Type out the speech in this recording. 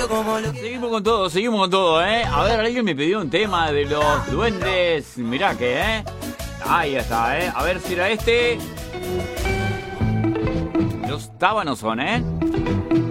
Seguimos con todo, ¿eh? A ver, alguien me pidió un tema de los duendes. Mirá que, ¿eh? Ahí está, ¿eh? A ver si era este. Los tábanos son, ¿eh?